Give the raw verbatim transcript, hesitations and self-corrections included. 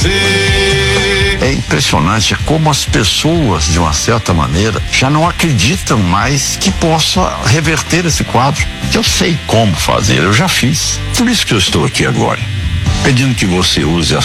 É impressionante como as pessoas, de uma certa maneira, já não acreditam mais que possa reverter esse quadro. Eu sei como fazer, eu já fiz. Por isso que eu estou aqui agora, pedindo que você use a